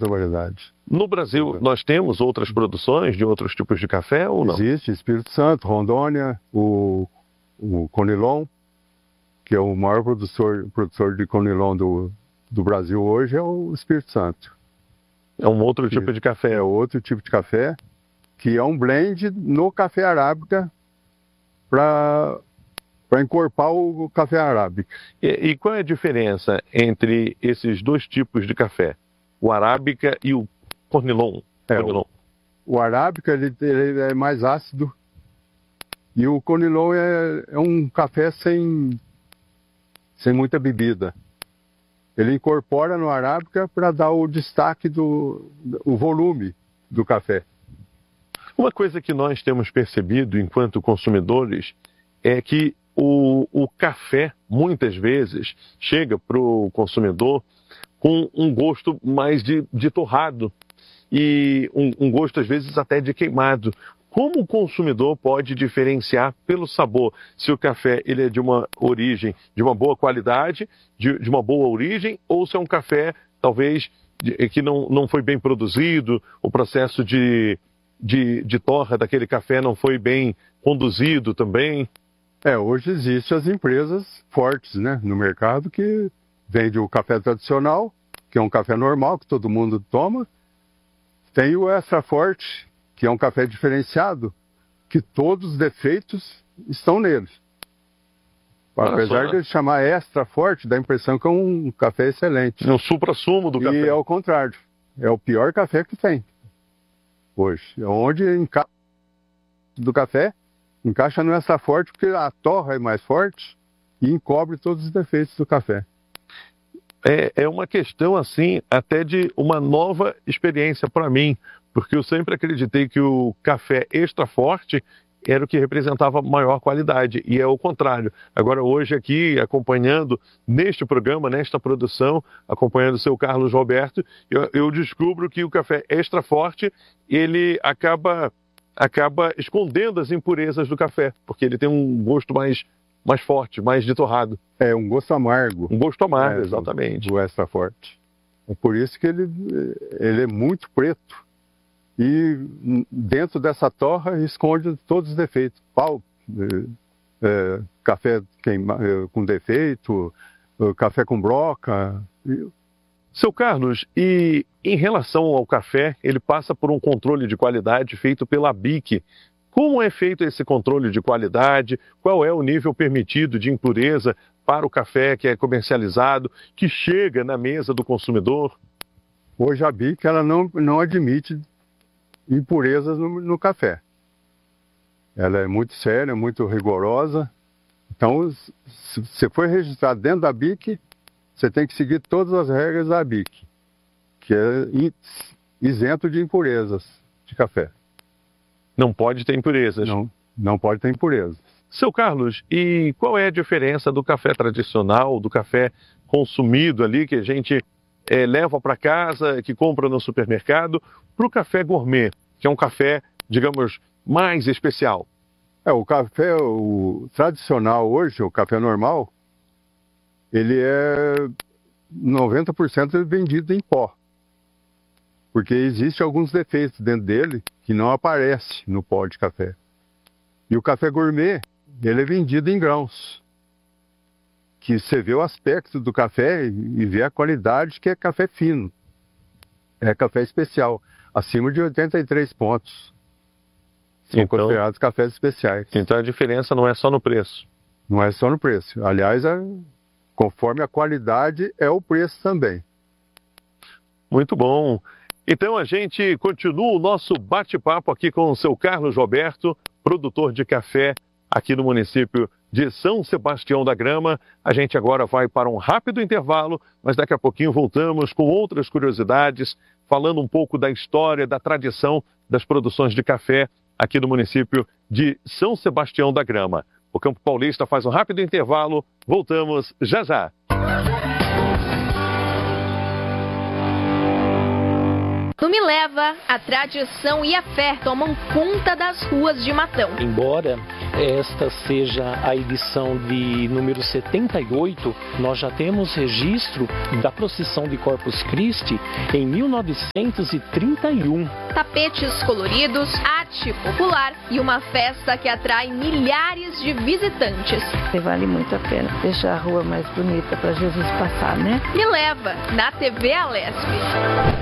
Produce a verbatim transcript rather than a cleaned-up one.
outra variedade. No Brasil, nós temos outras produções de outros tipos de café ou não? Existe, Espírito Santo, Rondônia, o, o Conilon, que é o maior produtor, produtor de Conilon do, do Brasil hoje, é o Espírito Santo. É um outro tipo de café. É outro tipo de café, que é um blend no café arábica para para encorpar o café arábica. E, e qual é a diferença entre esses dois tipos de café? O arábica e o Conilon? É, Conilon. O, o arábica ele, ele é mais ácido e o Conilon é, é um café sem, sem muita bebida. Ele incorpora no arábica para dar o destaque do o volume do café. Uma coisa que nós temos percebido enquanto consumidores é que o, o café, muitas vezes, chega para o consumidor com um gosto mais de, de torrado e um, um gosto, às vezes, até de queimado. Como o consumidor pode diferenciar pelo sabor se o café ele é de uma origem, de uma boa qualidade, de, de uma boa origem, ou se é um café, talvez, de, que não, não foi bem produzido, o processo de, de, de torra daquele café não foi bem conduzido também? É, hoje existem as empresas fortes, né, no mercado que vende o café tradicional, que é um café normal, que todo mundo toma. Tem o extra forte, que é um café diferenciado, que todos os defeitos estão nele. Apesar de ele chamar extra forte, dá a impressão que é um café excelente. É um supra-sumo do café. E é o contrário. É o pior café que tem hoje. É onde encaixa do café, encaixa no extra forte, porque a torra é mais forte e encobre todos os defeitos do café. É, é uma questão, assim, até de uma nova experiência para mim, porque eu sempre acreditei que o café extra forte era o que representava maior qualidade, e é o contrário. Agora, hoje aqui, acompanhando neste programa, nesta produção, acompanhando o seu Carlos Roberto, eu, eu descubro que o café extra forte, ele acaba, acaba escondendo as impurezas do café, porque ele tem um gosto mais, mais forte, mais de torrado. É, um gosto amargo. Um gosto amargo, é, exatamente. O extra forte. É por isso que ele, ele é muito preto. E dentro dessa torra esconde todos os defeitos. Pau, é, é, café queima, é, com defeito, é, café com broca. Seu Carlos, e em relação ao café, ele passa por um controle de qualidade feito pela A B I C. Como é feito esse controle de qualidade? Qual é o nível permitido de impureza para o café que é comercializado, que chega na mesa do consumidor? Hoje a B I C ela não, não admite impurezas no, no café. Ela é muito séria, muito rigorosa. Então, se você for registrado dentro da B I C, você tem que seguir todas as regras da B I C, que é isento de impurezas de café. Não pode ter impurezas? Não, não pode ter impurezas. Seu Carlos, e qual é a diferença do café tradicional, do café consumido ali, que a gente é, leva para casa, que compra no supermercado, para o café gourmet, que é um café, digamos, mais especial? É, o café o tradicional hoje, o café normal, ele é noventa por cento vendido em pó. Porque existem alguns defeitos dentro dele que não aparecem no pó de café. E o café gourmet, ele é vendido em grãos. Que você vê o aspecto do café e vê a qualidade, que é café fino. É café especial, acima de oitenta e três pontos. São então, considerados cafés especiais. Então a diferença não é só no preço? Não é só no preço. Aliás, é, conforme a qualidade, é o preço também. Muito bom. Então a gente continua o nosso bate-papo aqui com o seu Carlos Roberto, produtor de café aqui no município de São Sebastião da Grama. A gente agora vai para um rápido intervalo, mas daqui a pouquinho voltamos com outras curiosidades, falando um pouco da história, da tradição das produções de café aqui no município de São Sebastião da Grama. O Campo Paulista faz um rápido intervalo, voltamos já já. No Me Leva, a tradição e a fé tomam conta das ruas de Matão. Embora esta seja a edição de número setenta e oito, nós já temos registro da procissão de Corpus Christi em mil novecentos e trinta e um. Tapetes coloridos, arte popular e uma festa que atrai milhares de visitantes. Vale muito a pena deixar a rua mais bonita para Jesus passar, né? Me leva na T V Alesp.